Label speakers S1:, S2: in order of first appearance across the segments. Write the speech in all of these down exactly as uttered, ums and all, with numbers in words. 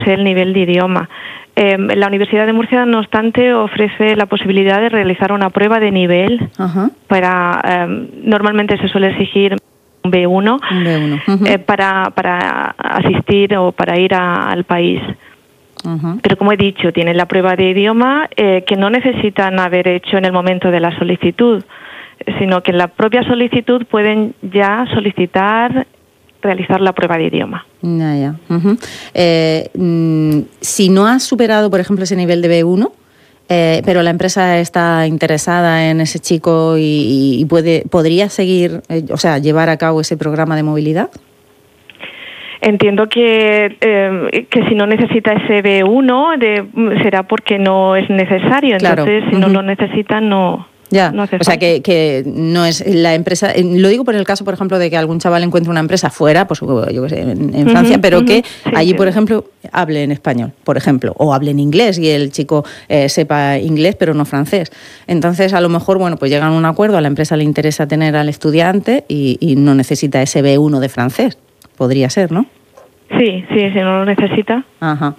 S1: el nivel de idioma. Eh, la Universidad de Murcia, no obstante, ofrece la posibilidad de realizar una prueba de nivel. Ajá. para eh, normalmente se suele exigir un B uno,
S2: un B uno. Uh-huh.
S1: eh, para, para asistir o para ir a, al país. Uh-huh. Pero como he dicho, tienen la prueba de idioma eh, que no necesitan haber hecho en el momento de la solicitud, sino que en la propia solicitud pueden ya solicitar realizar la prueba de idioma.
S2: Ya, ya. Uh-huh. Eh, mm, si no has superado, por ejemplo, ese nivel de B uno, eh, pero la empresa está interesada en ese chico y, y puede, podría seguir, eh, o sea, llevar a cabo ese programa de movilidad.
S1: Entiendo que eh, que si no necesita ese B uno de, será porque no es necesario. Entonces, claro. si uh-huh. no lo necesitan, no.
S2: Ya,
S1: no hace
S2: o sea que, que no es la empresa, lo digo por el caso, por ejemplo, de que algún chaval encuentre una empresa fuera, pues yo qué sé, en, en Francia, uh-huh, pero uh-huh, que sí, allí, sí. por ejemplo, hable en español, por ejemplo, o hable en inglés y el chico eh, sepa inglés pero no francés. Entonces, a lo mejor, bueno, pues llegan a un acuerdo, a la empresa le interesa tener al estudiante y, y no necesita ese B uno de francés. Podría ser, ¿no?
S1: Sí, sí, si no lo necesita.
S2: Ajá.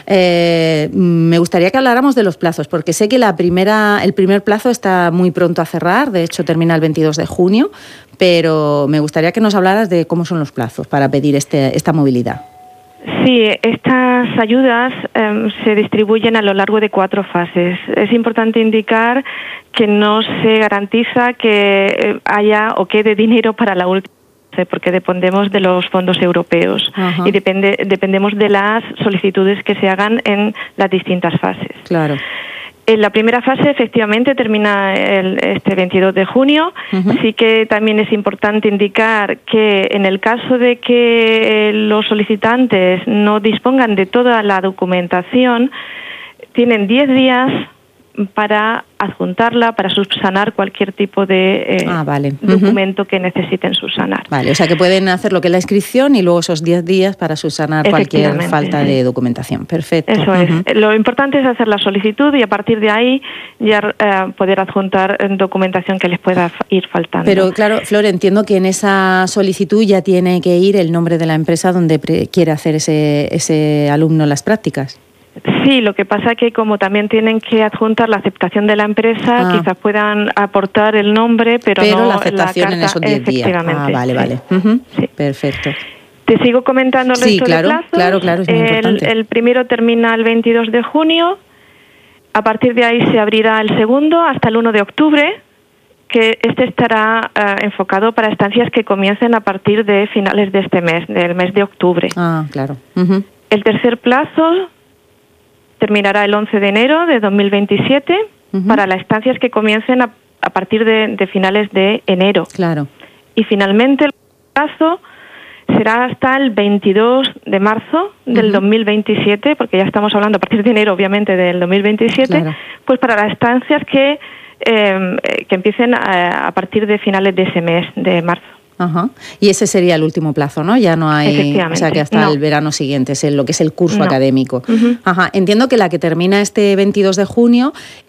S2: Eh, me gustaría que habláramos de los plazos, porque sé que la primera, el primer plazo está muy pronto a cerrar, de hecho termina el veintidós de junio, pero me gustaría que nos hablaras de cómo son los plazos para pedir este, esta movilidad.
S1: Sí, estas ayudas eh, se distribuyen a lo largo de cuatro fases. Es importante indicar que no se garantiza que haya o quede dinero para la última, porque dependemos de los fondos europeos. Ajá. Y depende, dependemos de las solicitudes que se hagan en las distintas fases.
S2: Claro.
S1: En la primera fase, efectivamente, termina el, este veintidós de junio. Uh-huh. Sí que también es importante indicar que en el caso de que los solicitantes no dispongan de toda la documentación, tienen diez días para adjuntarla, para subsanar cualquier tipo de eh,
S2: ah, vale.
S1: documento
S2: uh-huh.
S1: que necesiten subsanar.
S2: Vale, o sea que pueden hacer lo que es la inscripción y luego esos diez días para subsanar cualquier falta sí. de documentación. Perfecto.
S1: Eso uh-huh. es. Lo importante es hacer la solicitud y a partir de ahí ya eh, poder adjuntar documentación que les pueda ir faltando.
S2: Pero claro, Flor, entiendo que en esa solicitud ya tiene que ir el nombre de la empresa donde pre- quiere hacer ese, ese alumno las prácticas.
S1: Sí, lo que pasa es que como también tienen que adjuntar la aceptación de la empresa, ah. quizás puedan aportar el nombre, pero,
S2: pero
S1: no
S2: la aceptación
S1: la carta,
S2: en esos diez días. Ah, vale, vale.
S1: Sí.
S2: Uh-huh.
S1: Sí.
S2: Perfecto.
S1: Te sigo comentando el
S2: sí,
S1: resto
S2: claro,
S1: de plazos.
S2: claro, claro, es muy
S1: el,
S2: importante.
S1: El primero termina el veintidós de junio. A partir de ahí se abrirá el segundo hasta el uno de octubre, que este estará uh, enfocado para estancias que comiencen a partir de finales de este mes, del mes de octubre.
S2: Ah, claro. Uh-huh.
S1: El tercer plazo terminará el once de enero de dos mil veintisiete uh-huh. para las estancias que comiencen a, a partir de, de finales de enero.
S2: Claro.
S1: Y finalmente el plazo será hasta el veintidós de marzo del uh-huh. dos mil veintisiete, porque ya estamos hablando a partir de enero, obviamente, del dos mil veintisiete, claro. pues para las estancias que, eh, que empiecen a, a partir de finales de ese mes, de marzo.
S2: Ajá. Y ese sería el último plazo, ¿no? Ya no hay, o sea, que hasta
S1: no.
S2: el verano siguiente, es el, lo que es el curso
S1: no.
S2: académico.
S1: Uh-huh.
S2: Ajá. Entiendo que la que termina este veintidós de junio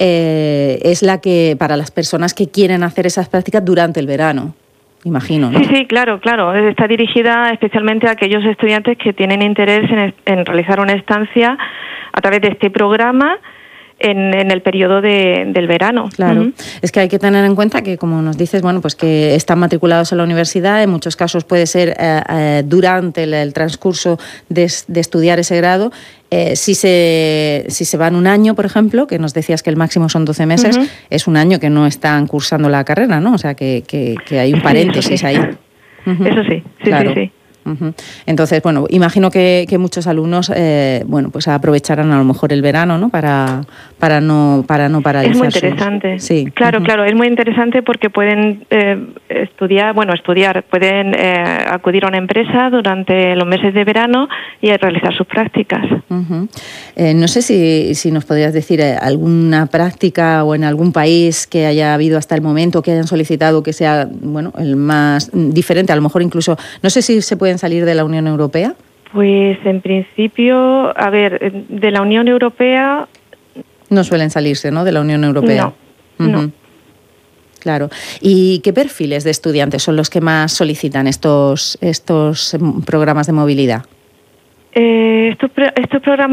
S2: eh, es la que para las personas que quieren hacer esas prácticas durante el verano. Imagino, ¿no?
S1: Sí, sí, claro, claro. Está dirigida especialmente a aquellos estudiantes que tienen interés en, en realizar una estancia a través de este programa en, en el periodo de, del verano.
S2: Claro.
S1: Uh-huh.
S2: Es que hay que tener en cuenta que, como nos dices, bueno, pues que están matriculados en la universidad, en muchos casos puede ser eh, eh, durante el, el transcurso de, de estudiar ese grado. Eh, si se si se van un año, por ejemplo, que nos decías que el máximo son doce meses, uh-huh. es un año que no están cursando la carrera, ¿no? O sea, que, que, que hay un paréntesis
S1: sí, eso sí.
S2: ahí. Uh-huh.
S1: Eso sí, sí,
S2: claro.
S1: sí, sí.
S2: Uh-huh. Entonces, bueno, imagino que, que muchos alumnos, eh, bueno, pues aprovecharán a lo mejor el verano, ¿no? Para para no para no paralizar.
S1: Es muy interesante.
S2: Sus... Sí.
S1: Claro,
S2: uh-huh.
S1: claro, es muy interesante porque pueden eh, estudiar, bueno, estudiar, pueden eh, acudir a una empresa durante los meses de verano y realizar sus prácticas.
S2: Uh-huh. Eh, no sé si si nos podrías decir eh, alguna práctica o en algún país que haya habido hasta el momento que hayan solicitado que sea, bueno, el más diferente, a lo mejor incluso, no sé si se pueden salir de la Unión Europea.
S1: Pues en principio, a ver, de la Unión Europea...
S2: No suelen salirse, ¿no?, de la Unión Europea.
S1: No,
S2: uh-huh.
S1: no.
S2: Claro. ¿Y qué perfiles de estudiantes son los que más solicitan estos, estos programas de movilidad?
S1: Eh, estos, estos programas